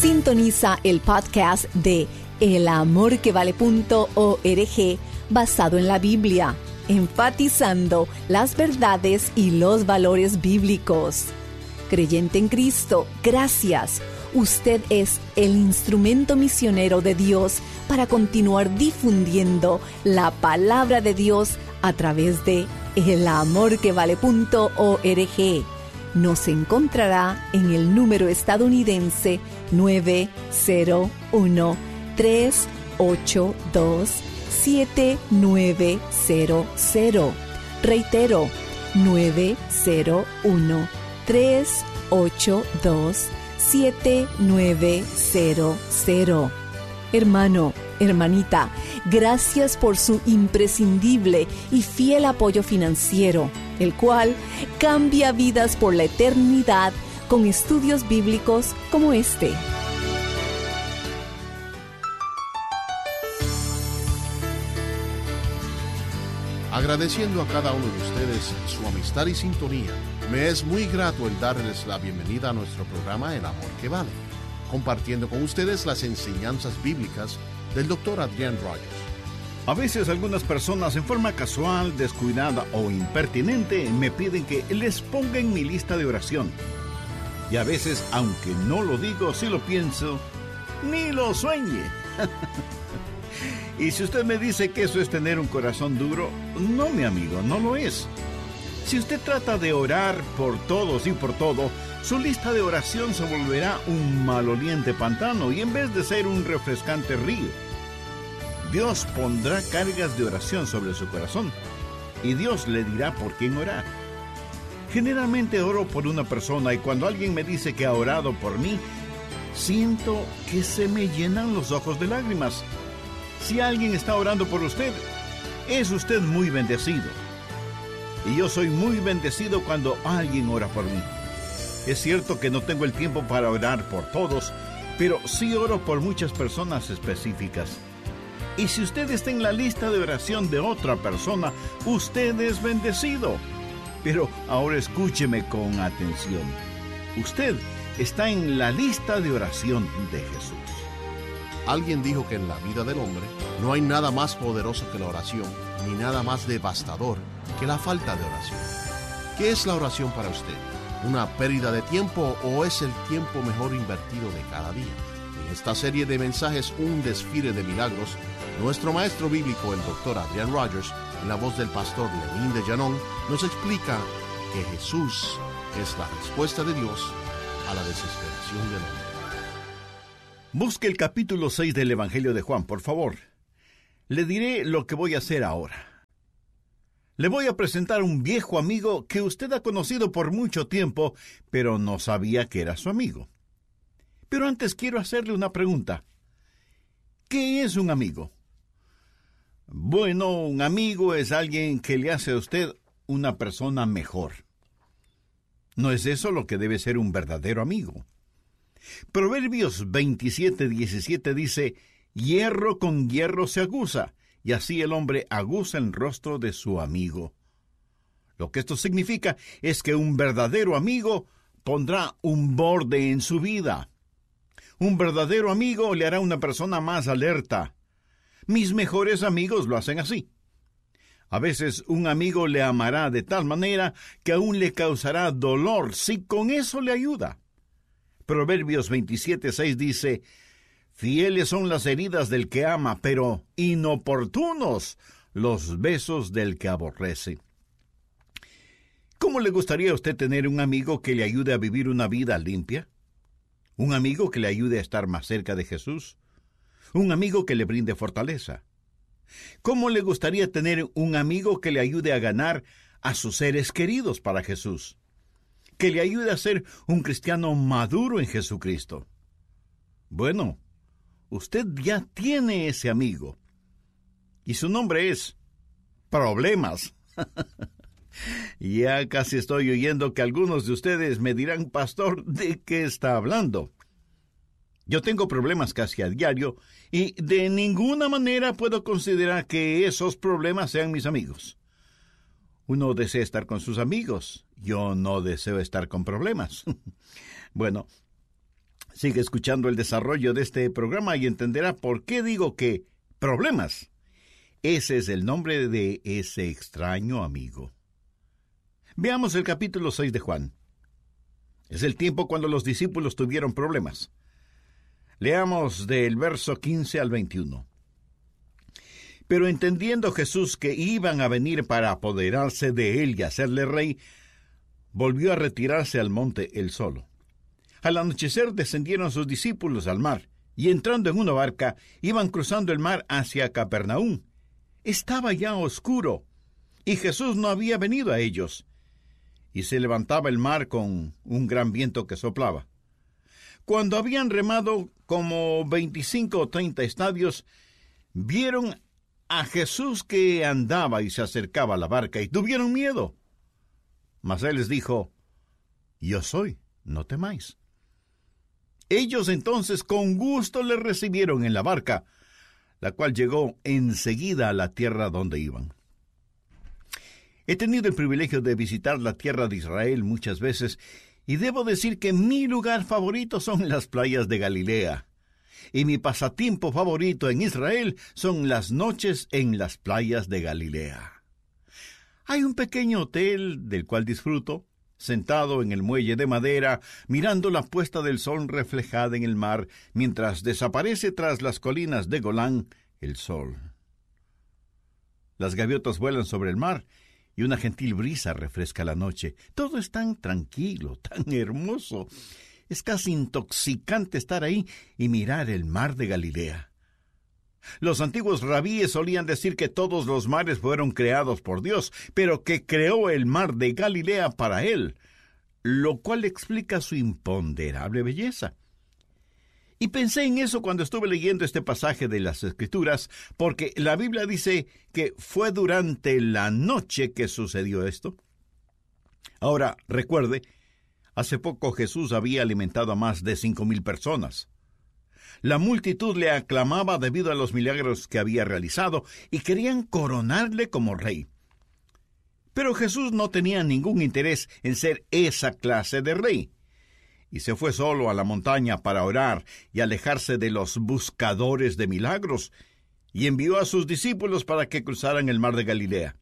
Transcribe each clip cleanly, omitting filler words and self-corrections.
Sintoniza el podcast de elamorquevale.org basado en la Biblia, enfatizando las verdades y los valores bíblicos. Creyente en Cristo, gracias. Usted es el instrumento misionero de Dios para continuar difundiendo la palabra de Dios a través de elamorquevale.org. Nos encontrará en el número estadounidense 901-382-7900. Reitero, 901-382-7900. Hermano, hermanita, gracias por su imprescindible y fiel apoyo financiero, el cual cambia vidas por la eternidad con estudios bíblicos como este. Agradeciendo a cada uno de ustedes su amistad y sintonía, me es muy grato el darles la bienvenida a nuestro programa El Amor que Vale, compartiendo con ustedes las enseñanzas bíblicas del Dr. Adrian Rogers. A veces algunas personas en forma casual, descuidada o impertinente me piden que les ponga en mi lista de oración. Y a veces, aunque no lo digo, sí lo pienso, ni lo sueñe. Y si usted me dice que eso es tener un corazón duro, no, mi amigo, no lo es. Si usted trata de orar por todos y por todo, su lista de oración se volverá un maloliente pantano y en vez de ser un refrescante río. Dios pondrá cargas de oración sobre su corazón y Dios le dirá por quién orar. Generalmente oro por una persona y cuando alguien me dice que ha orado por mí, siento que se me llenan los ojos de lágrimas. Si alguien está orando por usted, es usted muy bendecido. Y yo soy muy bendecido cuando alguien ora por mí. Es cierto que no tengo el tiempo para orar por todos, pero sí oro por muchas personas específicas. Y si usted está en la lista de oración de otra persona, usted es bendecido. Pero ahora escúcheme con atención. Usted está en la lista de oración de Jesús. Alguien dijo que en la vida del hombre no hay nada más poderoso que la oración, ni nada más devastador que la falta de oración. ¿Qué es la oración para usted? ¿Una pérdida de tiempo o es el tiempo mejor invertido de cada día? En esta serie de mensajes, Un desfile de milagros, nuestro maestro bíblico, el Dr. Adrian Rogers, en la voz del pastor Lenín de Llanón, nos explica que Jesús es la respuesta de Dios a la desesperación del hombre. Busque el capítulo 6 del Evangelio de Juan, por favor. Le diré lo que voy a hacer ahora. Le voy a presentar un viejo amigo que usted ha conocido por mucho tiempo, pero no sabía que era su amigo. Pero antes quiero hacerle una pregunta. ¿Qué es un amigo? Bueno, un amigo es alguien que le hace a usted una persona mejor. ¿No es eso lo que debe ser un verdadero amigo? Proverbios 27:17 dice: hierro con hierro se aguza, y así el hombre aguza el rostro de su amigo. Lo que esto significa es que un verdadero amigo pondrá un borde en su vida. Un verdadero amigo le hará una persona más alerta. Mis mejores amigos lo hacen así. A veces un amigo le amará de tal manera que aún le causará dolor si con eso le ayuda. Proverbios 27:6 dice: fieles son las heridas del que ama, pero inoportunos los besos del que aborrece. ¿Cómo le gustaría a usted tener un amigo que le ayude a vivir una vida limpia? ¿Un amigo que le ayude a estar más cerca de Jesús? ¿Un amigo que le brinde fortaleza? ¿Cómo le gustaría tener un amigo que le ayude a ganar a sus seres queridos para Jesús? Que le ayude a ser un cristiano maduro en Jesucristo. Bueno, usted ya tiene ese amigo. Y su nombre es Problemas. Ya casi estoy oyendo que algunos de ustedes me dirán: pastor, ¿de qué está hablando? Yo tengo problemas casi a diario y de ninguna manera puedo considerar que esos problemas sean mis amigos. Uno desea estar con sus amigos. Yo no deseo estar con problemas. Bueno, Sigue escuchando el desarrollo de este programa y entenderá por qué digo que problemas. Ese es el nombre de ese extraño amigo. Veamos el capítulo 6 de Juan. Es el tiempo cuando los discípulos tuvieron problemas. Leamos del verso 15 al 21. Pero entendiendo Jesús que iban a venir para apoderarse de él y hacerle rey, volvió a retirarse al monte él solo. Al anochecer descendieron sus discípulos al mar, y entrando en una barca, iban cruzando el mar hacia Capernaum. Estaba ya oscuro, y Jesús no había venido a ellos. Y se levantaba el mar con un gran viento que soplaba. Cuando habían remado como 25 o 30 estadios, vieron a Jesús que andaba y se acercaba a la barca, y tuvieron miedo. Mas él les dijo: Yo soy, no temáis. Ellos entonces con gusto le recibieron en la barca, la cual llegó enseguida a la tierra donde iban. He tenido el privilegio de visitar la tierra de Israel muchas veces, y debo decir que mi lugar favorito son las playas de Galilea. Y mi pasatiempo favorito en Israel son las noches en las playas de Galilea. Hay un pequeño hotel del cual disfruto, sentado en el muelle de madera, mirando la puesta del sol reflejada en el mar, mientras desaparece tras las colinas de Golán el sol. Las gaviotas vuelan sobre el mar, y una gentil brisa refresca la noche. Todo es tan tranquilo, tan hermoso. Es casi intoxicante estar ahí y mirar el mar de Galilea. Los antiguos rabíes solían decir que todos los mares fueron creados por Dios, pero que creó el mar de Galilea para él, lo cual explica su imponderable belleza. Y pensé en eso cuando estuve leyendo este pasaje de las Escrituras, porque la Biblia dice que fue durante la noche que sucedió esto. Ahora, recuerde, hace poco Jesús había alimentado a más de 5,000 personas. La multitud le aclamaba debido a los milagros que había realizado y querían coronarle como rey. Pero Jesús no tenía ningún interés en ser esa clase de rey, y se fue solo a la montaña para orar y alejarse de los buscadores de milagros, y envió a sus discípulos para que cruzaran el mar de Galilea.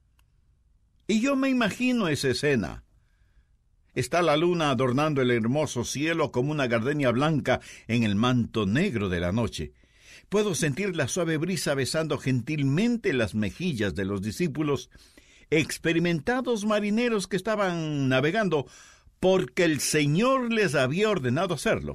Y yo me imagino esa escena. Está la luna adornando el hermoso cielo como una gardenia blanca en el manto negro de la noche. Puedo sentir la suave brisa besando gentilmente las mejillas de los discípulos, experimentados marineros que estaban navegando porque el Señor les había ordenado hacerlo.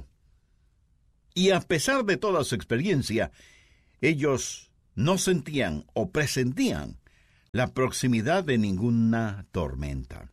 Y a pesar de toda su experiencia, ellos no sentían o presentían la proximidad de ninguna tormenta.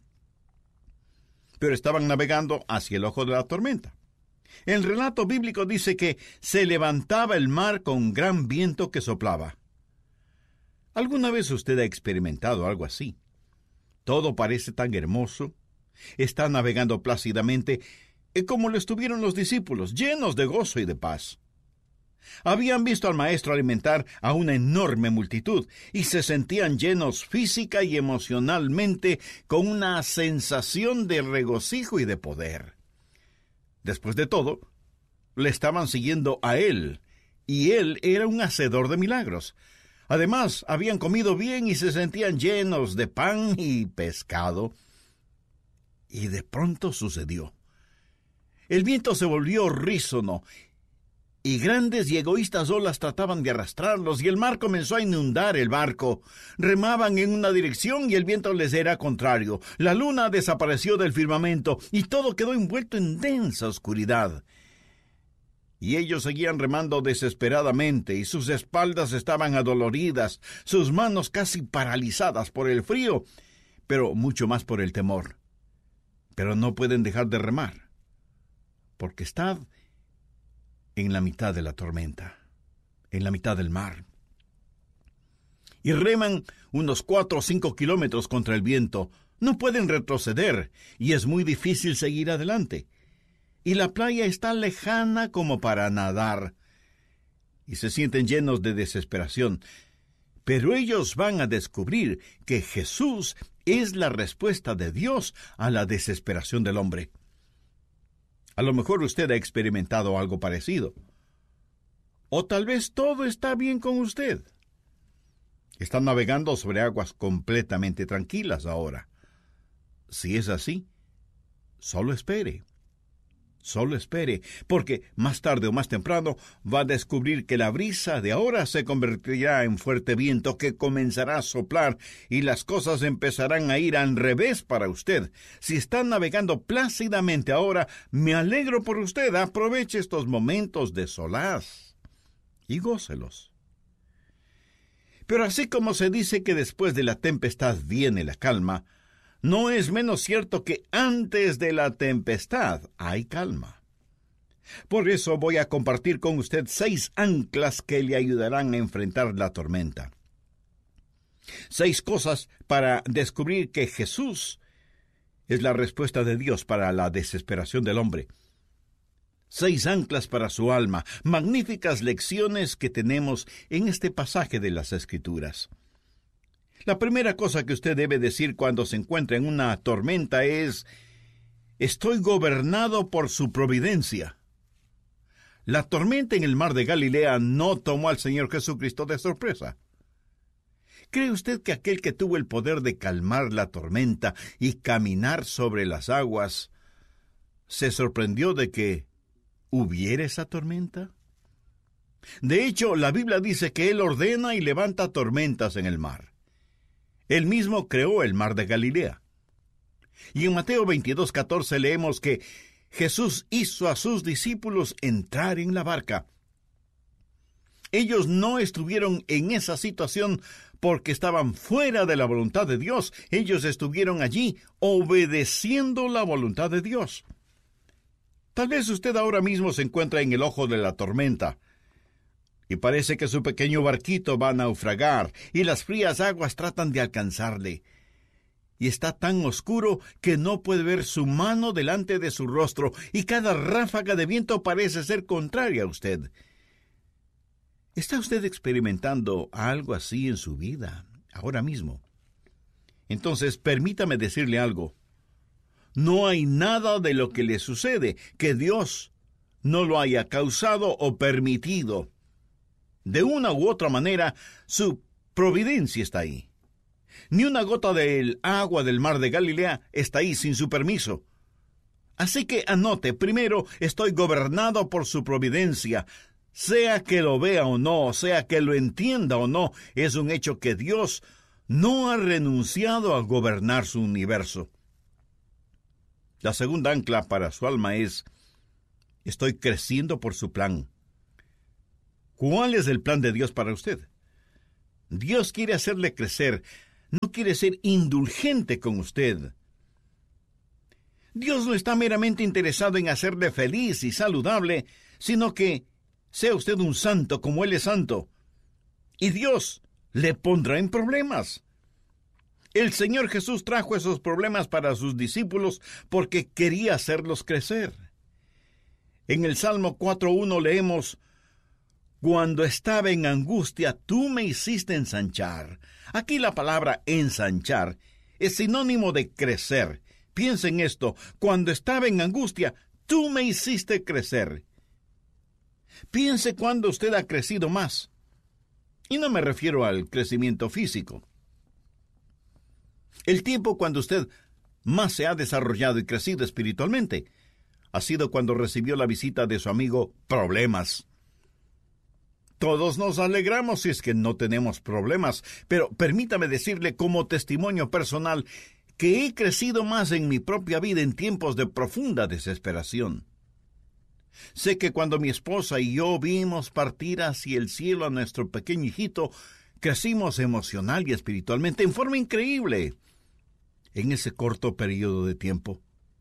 Pero estaban navegando hacia el ojo de la tormenta. El relato bíblico dice que se levantaba el mar con gran viento que soplaba. ¿Alguna vez usted ha experimentado algo así? Todo parece tan hermoso. Está navegando plácidamente, como lo estuvieron los discípulos, llenos de gozo y de paz. Habían visto al Maestro alimentar a una enorme multitud y se sentían llenos física y emocionalmente con una sensación de regocijo y de poder. Después de todo, le estaban siguiendo a él, y él era un hacedor de milagros. Además, habían comido bien y se sentían llenos de pan y pescado. Y de pronto sucedió. El viento se volvió horrísono, y grandes y egoístas olas trataban de arrastrarlos, y el mar comenzó a inundar el barco. Remaban en una dirección y el viento les era contrario. La luna desapareció del firmamento, y todo quedó envuelto en densa oscuridad. Y ellos seguían remando desesperadamente, y sus espaldas estaban adoloridas, sus manos casi paralizadas por el frío, pero mucho más por el temor. Pero no pueden dejar de remar, porque están en la mitad de la tormenta, en la mitad del mar. Y reman unos 4 o 5 kilómetros contra el viento. No pueden retroceder, y es muy difícil seguir adelante. Y la playa está lejana como para nadar, y se sienten llenos de desesperación. Pero ellos van a descubrir que Jesús es la respuesta de Dios a la desesperación del hombre. A lo mejor usted ha experimentado algo parecido. O tal vez todo está bien con usted. Está navegando sobre aguas completamente tranquilas ahora. Si es así, solo espere. Solo espere, porque más tarde o más temprano va a descubrir que la brisa de ahora se convertirá en fuerte viento que comenzará a soplar y las cosas empezarán a ir al revés para usted. Si está navegando plácidamente ahora, me alegro por usted. Aproveche estos momentos de solaz y gócelos. Pero así como se dice que después de la tempestad viene la calma, no es menos cierto que antes de la tempestad hay calma. Por eso voy a compartir con usted 6 anclas que le ayudarán a enfrentar la tormenta. 6 cosas para descubrir que Jesús es la respuesta de Dios para la desesperación del hombre. 6 anclas para su alma, magníficas lecciones que tenemos en este pasaje de las Escrituras. La primera cosa que usted debe decir cuando se encuentra en una tormenta es: estoy gobernado por su providencia. La tormenta en el mar de Galilea no tomó al Señor Jesucristo de sorpresa. ¿Cree usted que aquel que tuvo el poder de calmar la tormenta y caminar sobre las aguas se sorprendió de que hubiera esa tormenta? De hecho, la Biblia dice que Él ordena y levanta tormentas en el mar. Él mismo creó el mar de Galilea. Y en Mateo 22:14 leemos que Jesús hizo a sus discípulos entrar en la barca. Ellos no estuvieron en esa situación porque estaban fuera de la voluntad de Dios. Ellos estuvieron allí obedeciendo la voluntad de Dios. Tal vez usted ahora mismo se encuentra en el ojo de la tormenta y parece que su pequeño barquito va a naufragar y las frías aguas tratan de alcanzarle. Y está tan oscuro que no puede ver su mano delante de su rostro y cada ráfaga de viento parece ser contraria a usted. ¿Está usted experimentando algo así en su vida ahora mismo? Entonces, permítame decirle algo. No hay nada de lo que le sucede que Dios no lo haya causado o permitido. De una u otra manera, su providencia está ahí. Ni una gota del agua del mar de Galilea está ahí sin su permiso. Así que anote, primero, estoy gobernado por su providencia. Sea que lo vea o no, sea que lo entienda o no, es un hecho que Dios no ha renunciado a gobernar su universo. La segunda ancla para su alma es: estoy creciendo por su plan. ¿Cuál es el plan de Dios para usted? Dios quiere hacerle crecer, no quiere ser indulgente con usted. Dios no está meramente interesado en hacerle feliz y saludable, sino que sea usted un santo como Él es santo. Y Dios le pondrá en problemas. El Señor Jesús trajo esos problemas para sus discípulos porque quería hacerlos crecer. En el Salmo 4:1 leemos: cuando estaba en angustia, tú me hiciste ensanchar. Aquí la palabra ensanchar es sinónimo de crecer. Piensa en esto: cuando estaba en angustia, tú me hiciste crecer. Piense cuando usted ha crecido más. Y no me refiero al crecimiento físico. El tiempo cuando usted más se ha desarrollado y crecido espiritualmente ha sido cuando recibió la visita de su amigo Problemas. Todos nos alegramos si es que no tenemos problemas, pero permítame decirle como testimonio personal que he crecido más en mi propia vida en tiempos de profunda desesperación. Sé que cuando mi esposa y yo vimos partir hacia el cielo a nuestro pequeño hijito, crecimos emocional y espiritualmente en forma increíble en ese corto periodo de tiempo.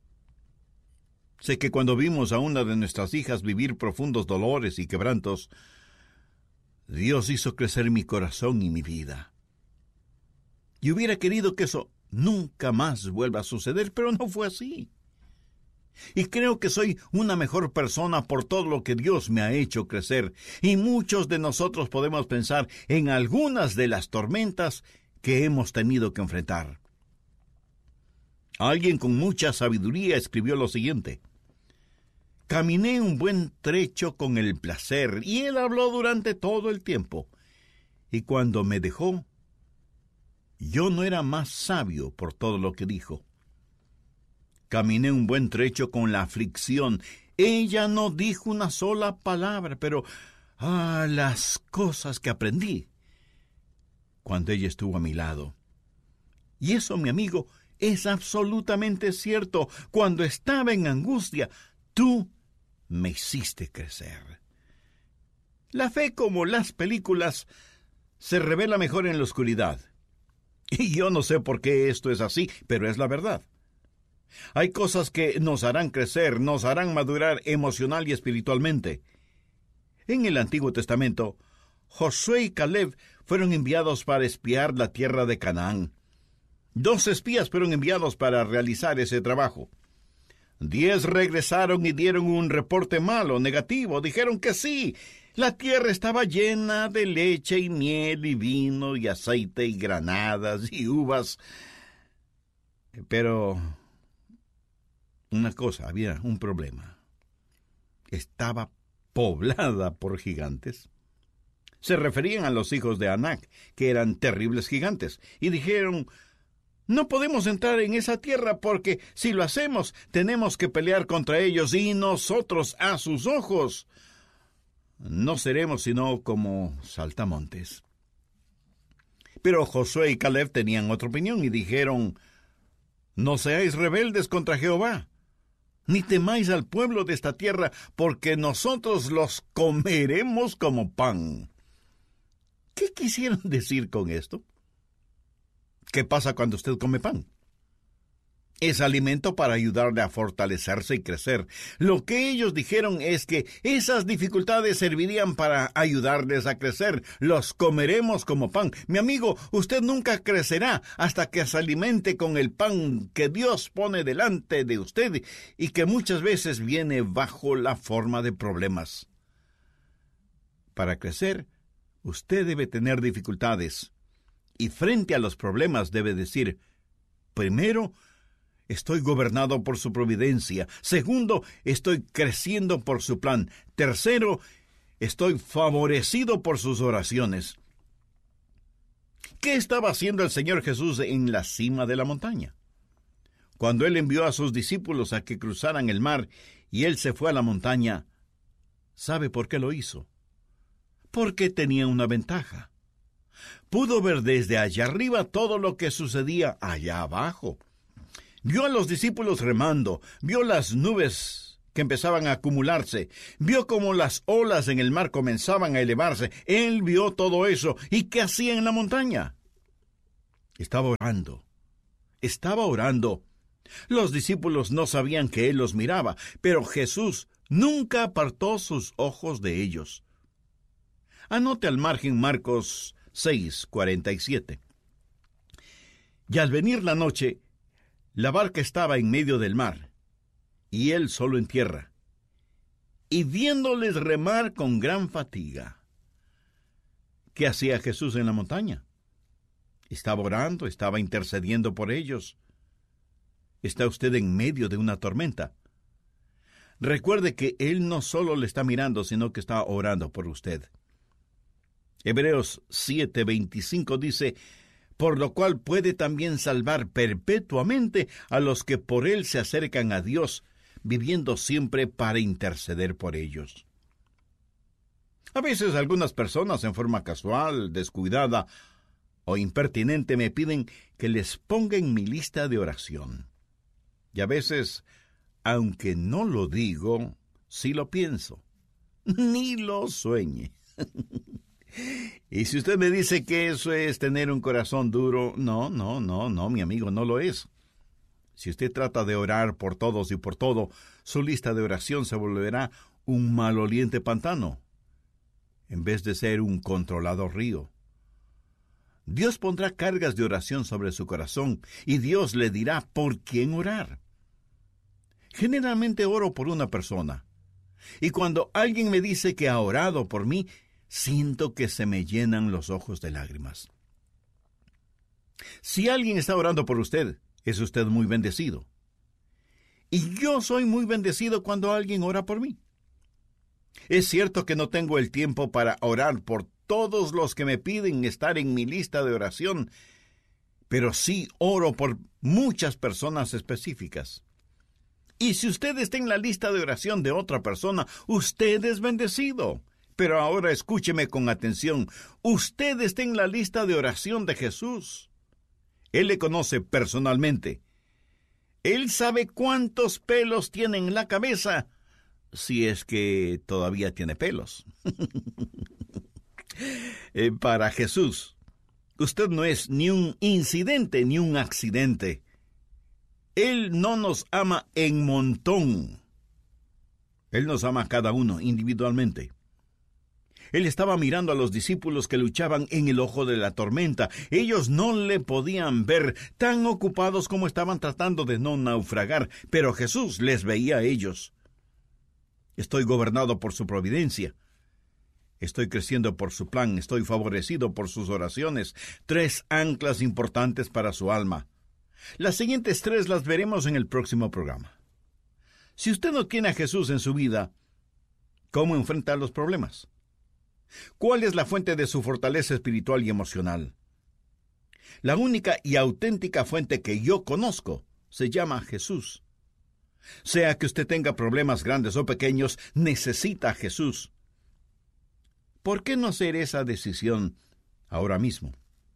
Sé que cuando vimos a una de nuestras hijas vivir profundos dolores y quebrantos, Dios hizo crecer mi corazón y mi vida. Y hubiera querido que eso nunca más vuelva a suceder, pero no fue así. Y creo que soy una mejor persona por todo lo que Dios me ha hecho crecer. Y muchos de nosotros podemos pensar en algunas de las tormentas que hemos tenido que enfrentar. Alguien con mucha sabiduría escribió lo siguiente: Caminé un buen trecho con el placer, y él habló durante todo el tiempo. Y cuando me dejó, yo no era más sabio por todo lo que dijo. Caminé un buen trecho con la aflicción. Ella no dijo una sola palabra, pero las cosas que aprendí cuando ella estuvo a mi lado. Y eso, mi amigo, es absolutamente cierto. Cuando estaba en angustia, tú me hiciste crecer. La fe, como las películas, se revela mejor en la oscuridad. Y yo no sé por qué esto es así, pero es la verdad. Hay cosas que nos harán crecer, nos harán madurar emocional y espiritualmente. En el Antiguo Testamento, Josué y Caleb fueron enviados para espiar la tierra de Canaán. 2 espías fueron enviados para realizar ese trabajo. 10 regresaron y dieron un reporte malo, negativo. Dijeron que sí, la tierra estaba llena de leche y miel y vino y aceite y granadas y uvas. Pero una cosa, había un problema. Estaba poblada por gigantes. Se referían a los hijos de Anac, que eran terribles gigantes, y dijeron: no podemos entrar en esa tierra porque si lo hacemos tenemos que pelear contra ellos y nosotros a sus ojos no seremos sino como saltamontes. Pero Josué y Caleb tenían otra opinión y dijeron: no seáis rebeldes contra Jehová, ni temáis al pueblo de esta tierra, porque nosotros los comeremos como pan. ¿Qué quisieron decir con esto? ¿Qué pasa cuando usted come pan? Es alimento para ayudarle a fortalecerse y crecer. Lo que ellos dijeron es que esas dificultades servirían para ayudarles a crecer. Los comeremos como pan. Mi amigo, usted nunca crecerá hasta que se alimente con el pan que Dios pone delante de usted y que muchas veces viene bajo la forma de problemas. Para crecer, usted debe tener dificultades. Y frente a los problemas debe decir: primero, estoy gobernado por su providencia. Segundo, estoy creciendo por su plan. Tercero, estoy favorecido por sus oraciones. ¿Qué estaba haciendo el Señor Jesús en la cima de la montaña? Cuando Él envió a sus discípulos a que cruzaran el mar y Él se fue a la montaña, ¿sabe por qué lo hizo? Porque tenía una ventaja. Pudo ver desde allá arriba todo lo que sucedía allá abajo. Vio a los discípulos remando, vio las nubes que empezaban a acumularse, vio cómo las olas en el mar comenzaban a elevarse. Él vio todo eso. ¿Y qué hacía en la montaña? Estaba orando. Los discípulos no sabían que Él los miraba, pero Jesús nunca apartó sus ojos de ellos. Anote al margen Marcos 6:47. Y al venir la noche, la barca estaba en medio del mar, y él solo en tierra, y viéndoles remar con gran fatiga. ¿Qué hacía Jesús en la montaña? Estaba orando, estaba intercediendo por ellos. ¿Está usted en medio de una tormenta? Recuerde que Él no solo le está mirando, sino que está orando por usted. Hebreos 7:25 dice: por lo cual puede también salvar perpetuamente a los que por Él se acercan a Dios, viviendo siempre para interceder por ellos. A veces algunas personas, en forma casual, descuidada o impertinente, me piden que les ponga en mi lista de oración. Y a veces, aunque no lo digo, sí lo pienso. Ni lo sueñe. Y si usted me dice que eso es tener un corazón duro, no, mi amigo, no lo es. Si usted trata de orar por todos y por todo, su lista de oración se volverá un maloliente pantano, en vez de ser un controlado río. Dios pondrá cargas de oración sobre su corazón, y Dios le dirá por quién orar. Generalmente oro por una persona, y cuando alguien me dice que ha orado por mí, siento que se me llenan los ojos de lágrimas. Si alguien está orando por usted, es usted muy bendecido. Y yo soy muy bendecido cuando alguien ora por mí. Es cierto que no tengo el tiempo para orar por todos los que me piden estar en mi lista de oración, pero sí oro por muchas personas específicas. Y si usted está en la lista de oración de otra persona, usted es bendecido. Pero ahora escúcheme con atención. Usted está en la lista de oración de Jesús. Él le conoce personalmente. Él sabe cuántos pelos tiene en la cabeza, si es que todavía tiene pelos. Para Jesús, usted no es ni un incidente ni un accidente. Él no nos ama en montón. Él nos ama a cada uno individualmente. Él estaba mirando a los discípulos que luchaban en el ojo de la tormenta. Ellos no le podían ver, tan ocupados como estaban tratando de no naufragar, pero Jesús les veía a ellos. Estoy gobernado por su providencia. Estoy creciendo por su plan. Estoy favorecido por sus oraciones. 3 anclas importantes para su alma. Las siguientes 3 las veremos en el próximo programa. Si usted no tiene a Jesús en su vida, ¿cómo enfrentar los problemas? ¿Cuál es la fuente de su fortaleza espiritual y emocional? La única y auténtica fuente que yo conozco se llama Jesús. Sea que usted tenga problemas grandes o pequeños, necesita a Jesús. ¿Por qué no hacer esa decisión ahora mismo?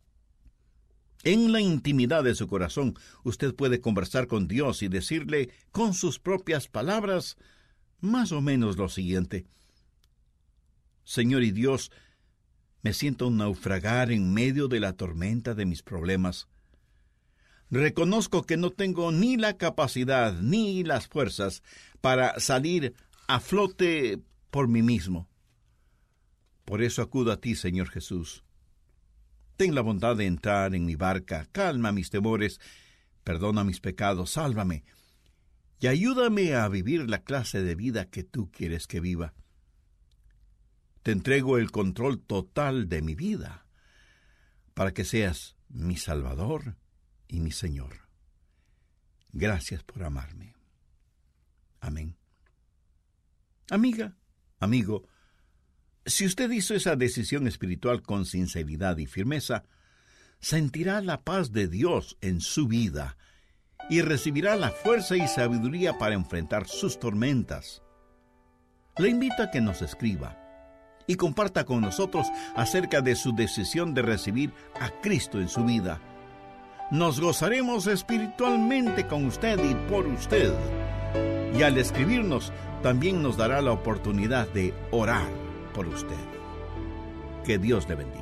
En la intimidad de su corazón, usted puede conversar con Dios y decirle con sus propias palabras más o menos lo siguiente: Señor y Dios, me siento naufragar en medio de la tormenta de mis problemas. Reconozco que no tengo ni la capacidad ni las fuerzas para salir a flote por mí mismo. Por eso acudo a ti, Señor Jesús. Ten la bondad de entrar en mi barca, calma mis temores, perdona mis pecados, sálvame, y ayúdame a vivir la clase de vida que tú quieres que viva. Te entrego el control total de mi vida, para que seas mi Salvador y mi Señor. Gracias por amarme. Amén. Amiga, amigo, si usted hizo esa decisión espiritual con sinceridad y firmeza, sentirá la paz de Dios en su vida y recibirá la fuerza y sabiduría para enfrentar sus tormentas. Le invito a que nos escriba y comparta con nosotros acerca de su decisión de recibir a Cristo en su vida. Nos gozaremos espiritualmente con usted y por usted. Y al escribirnos, también nos dará la oportunidad de orar por usted. Que Dios le bendiga.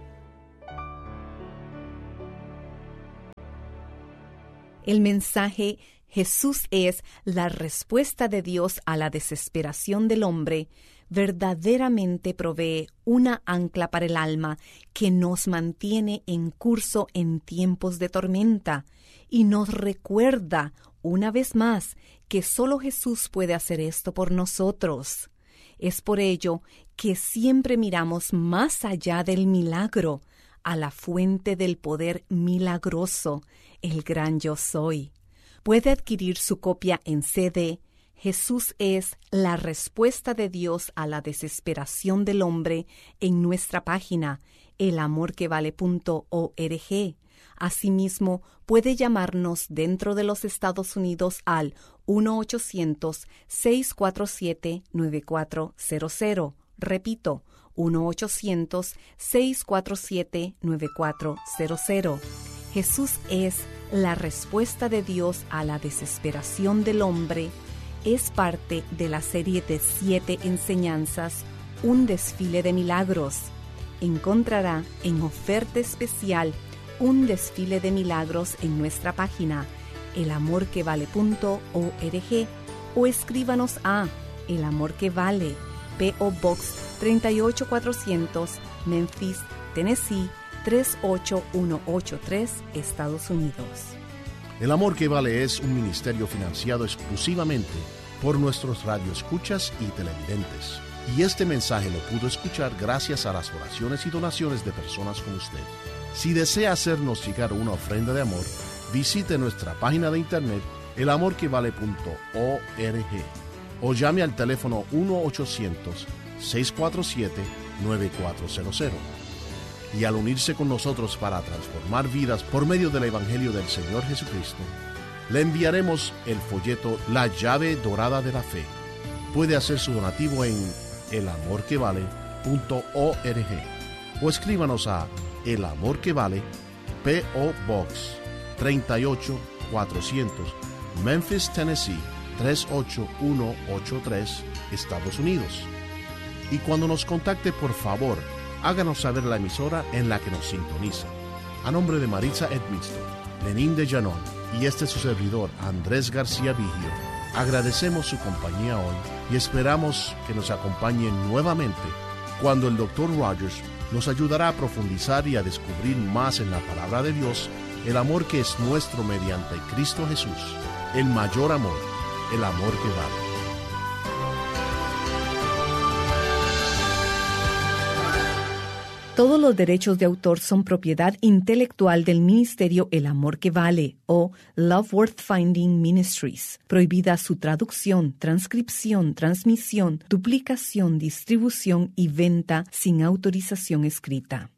El mensaje Jesús es la respuesta de Dios a la desesperación del hombre verdaderamente provee una ancla para el alma que nos mantiene en curso en tiempos de tormenta y nos recuerda una vez más que solo Jesús puede hacer esto por nosotros. Es por ello que siempre miramos más allá del milagro, a la fuente del poder milagroso, el gran Yo Soy. Puede adquirir su copia en CD. Jesús es la respuesta de Dios a la desesperación del hombre en nuestra página elamorquevale.org. Asimismo, puede llamarnos dentro de los Estados Unidos al 1-800-647-9400. Repito, 1-800-647-9400. Jesús es la respuesta de Dios a la desesperación del hombre. Es parte de la serie de 7 enseñanzas, Un desfile de milagros. Encontrará en oferta especial un desfile de milagros en nuestra página elamorquevale.org o escríbanos a El Amor que Vale, P.O. Box 38400, Memphis, Tennessee 38183, Estados Unidos. El Amor que Vale es un ministerio financiado exclusivamente por nuestros radioescuchas y televidentes. Y este mensaje lo pudo escuchar gracias a las oraciones y donaciones de personas como usted. Si desea hacernos llegar una ofrenda de amor, visite nuestra página de internet elamorquevale.org o llame al teléfono 1-800-647-9400. Y al unirse con nosotros para transformar vidas por medio del Evangelio del Señor Jesucristo, le enviaremos el folleto La Llave Dorada de la Fe. Puede hacer su donativo en elamorquevale.org o escríbanos a El Amor que Vale, P.O. Box 38400, Memphis, Tennessee 38183, Estados Unidos. Y cuando nos contacte, por favor, háganos saber la emisora en la que nos sintoniza. A nombre de Maritza Edmiston, Lenín de Llanón y su servidor, Andrés García Vigio, agradecemos su compañía hoy y esperamos que nos acompañen nuevamente cuando el Dr. Rogers nos ayudará a profundizar y a descubrir más en la palabra de Dios el amor que es nuestro mediante Cristo Jesús, el mayor amor, el amor que vale. Todos los derechos de autor son propiedad intelectual del Ministerio El Amor que Vale o Love Worth Finding Ministries. Prohibida su traducción, transcripción, transmisión, duplicación, distribución y venta sin autorización escrita.